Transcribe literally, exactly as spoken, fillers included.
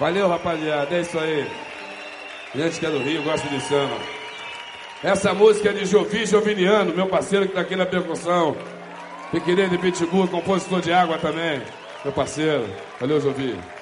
Valeu, rapaziada, é isso aí. Gente que é do Rio, gosta de samba. Essa música é de Jovi Joviniano, meu parceiro que tá aqui na percussão. Piqueira de Pitbull, compositor de água também, meu parceiro. Valeu, Jovi.